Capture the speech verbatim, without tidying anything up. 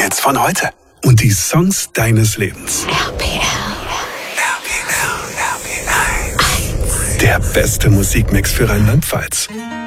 Hits von heute und die Songs deines Lebens. R P L. R P L, R P L eins. Der beste Musikmix für Rheinland-Pfalz.